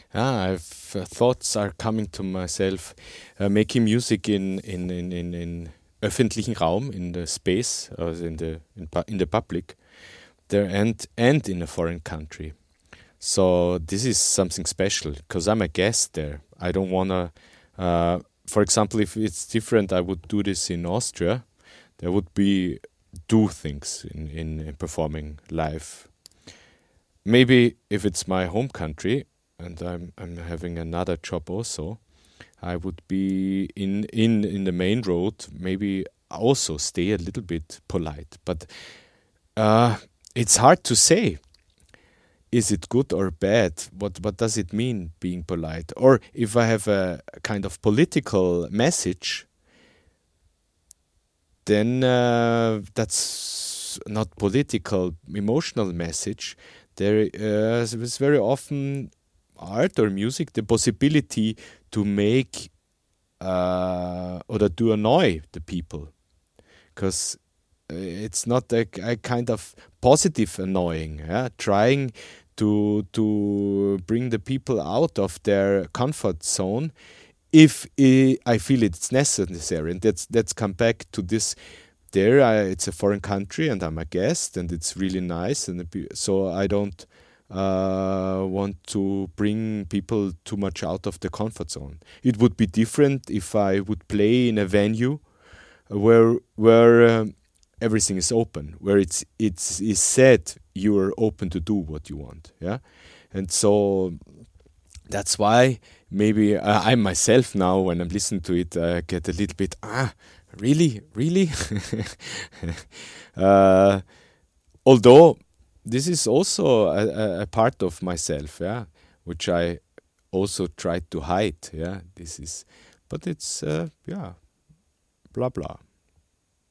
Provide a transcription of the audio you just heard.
Thoughts are coming to myself, making music in öffentlichen Raum, in the space, also in the public, there and in a foreign country. So this is something special because I'm a guest there. I don't wanna, for example, if it's different, I would do this in Austria. There would be do things in performing live. Maybe if it's my home country and I'm having another job also, I would be in the main road. Maybe also stay a little bit polite, but it's hard to say. Is it good or bad? What does it mean being polite? Or if I have a kind of political message, then that's not political, emotional message. There is very often art or music the possibility to make or to annoy the people, because it's not a kind of positive annoying, yeah? Trying to bring the people out of their comfort zone if I feel it's necessary. And that's come back to this. There, it's a foreign country, and I'm a guest, and it's really nice, and so I don't want to bring people too much out of the comfort zone. It would be different if I would play in a venue where everything is open, where it's is said you are open to do what you want, yeah, and so that's why maybe I myself now, when I'm listening to it, get a little bit really. Although this is also a part of myself, yeah, which I also try to hide, yeah. This is, but it's yeah, blah blah.